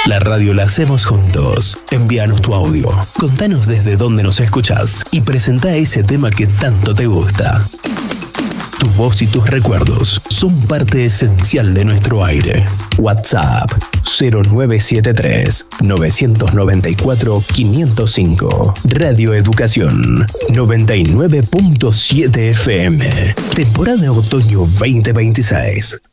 La radio la hacemos juntos. Envíanos tu audio, contanos desde dónde nos escuchás y presentá ese tema que tanto te gusta. Tu voz y tus recuerdos son parte esencial de nuestro aire. WhatsApp 0973 994 505. Radio Educación 99.7 FM. Temporada Otoño 2026.